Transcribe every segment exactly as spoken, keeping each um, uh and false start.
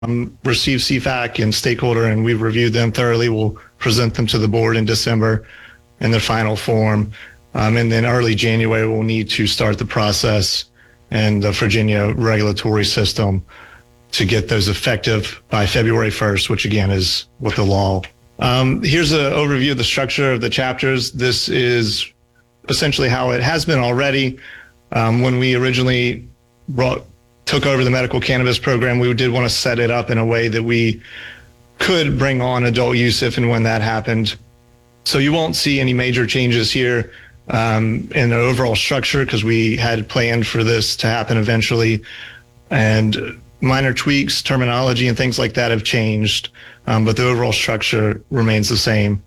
um, received C FAC and stakeholder, and we've reviewed them thoroughly. We'll present them to the board in December in their final form. Um, and then early January, we'll need to start the process and the Virginia regulatory system to get those effective by February first, which again is what the law. Um, here's an overview of the structure of the chapters. This is essentially how it has been already. Um, when we originally brought, took over the medical cannabis program, we did want to set it up in a way that we could bring on adult use if and when that happened. So you won't see any major changes here um, in the overall structure because we had planned for this to happen eventually. And minor tweaks, terminology, and things like that have changed, um, but the overall structure remains the same.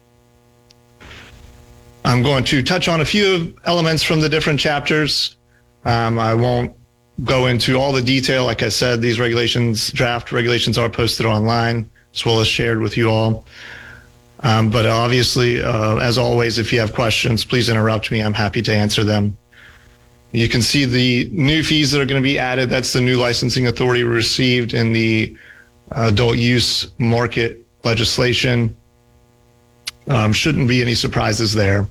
I'm going to touch on a few elements from the different chapters. Um, I won't go into all the detail. Like I said, these regulations, draft regulations, are posted online as well as shared with you all. Um, but obviously, uh, as always, if you have questions, please interrupt me. I'm happy to answer them. You can see the new fees that are going to be added. That's the new licensing authority we received in the adult use market legislation. Um, shouldn't be any surprises there.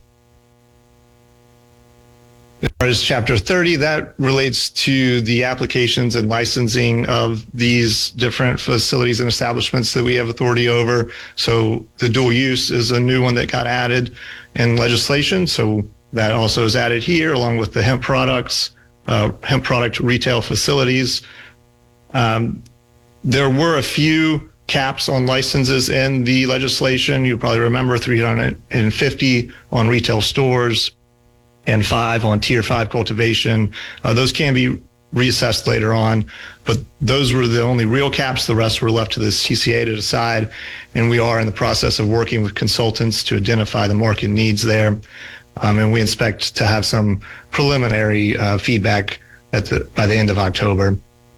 As far as Chapter thirty, that relates to the applications and licensing of these different facilities and establishments that we have authority over. So the dual use is a new one that got added in legislation. So that also is added here, along with the hemp products, uh, hemp product retail facilities. Um, there were a few caps on licenses in the legislation. You probably remember three hundred fifty on retail stores and five on tier five cultivation. Uh, those can be reassessed later on, but those were the only real caps. The rest were left to the C C A to decide, and we are in the process of working with consultants to identify the market needs there. Um, and we expect to have some preliminary uh, feedback at the, by the end of October.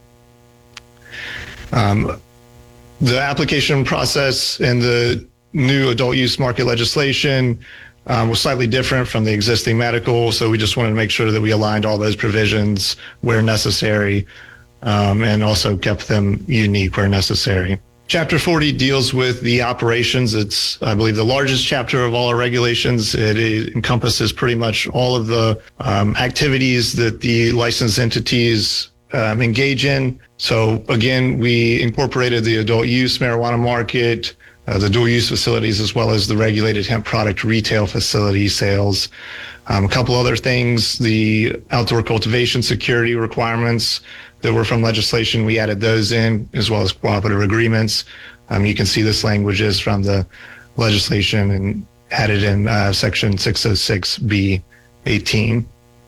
Um, the application process and the new adult use market legislation um, was slightly different from the existing medical, so we just wanted to make sure that we aligned all those provisions where necessary, um, and also kept them unique where necessary. Chapter forty deals with the operations. It's, I believe, the largest chapter of all our regulations. It, it encompasses pretty much all of the um, activities that the licensed entities um, engage in. So again, we incorporated the adult use marijuana market, uh, the dual use facilities, as well as the regulated hemp product retail facility sales. Um, a couple other things, the outdoor cultivation security requirements that were from legislation, we added those in, as well as cooperative agreements. Um, you can see this language is from the legislation and added in uh, section six oh six B eighteen.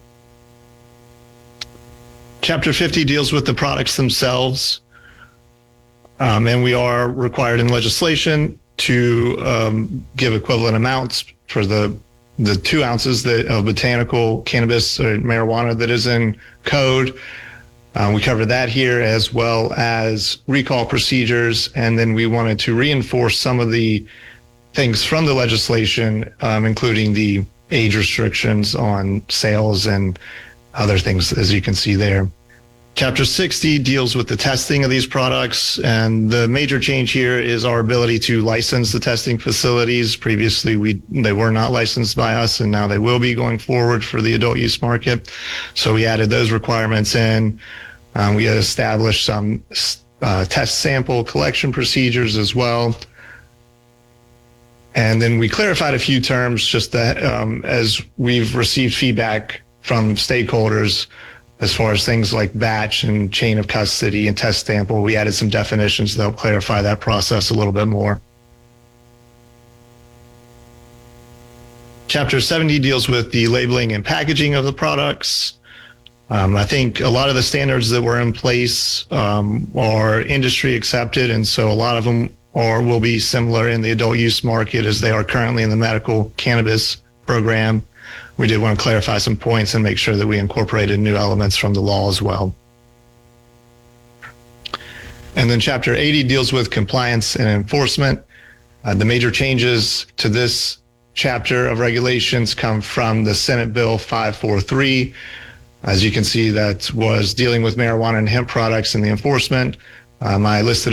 Chapter fifty deals with the products themselves. Um, and we are required in legislation to um, give equivalent amounts for the the two ounces that, of botanical cannabis or marijuana that is in code. Uh, we covered that here, as well as recall procedures, and then we wanted to reinforce some of the things from the legislation, um, including the age restrictions on sales and other things, as you can see there. Chapter sixty deals with the testing of these products, and the major change here is our ability to license the testing facilities. Previously, we they were not licensed by us, and now they will be going forward for the adult use market. So we added those requirements in. Um, we established some uh, test sample collection procedures as well. And then we clarified a few terms just that um, as we've received feedback from stakeholders as far as things like batch and chain of custody and test sample. We added some definitions that will clarify that process a little bit more. Chapter seventy deals with the labeling and packaging of the products. Um, I think a lot of the standards that were in place um, are industry accepted, and so a lot of them are will be similar in the adult use market as they are currently in the medical cannabis program. We did want to clarify some points and make sure that we incorporated new elements from the law as well. And then Chapter eighty deals with compliance and enforcement. Uh, the major changes to this chapter of regulations come from the Senate Bill five forty-three. As you can see, that was dealing with marijuana and hemp products and the enforcement. Um, I listed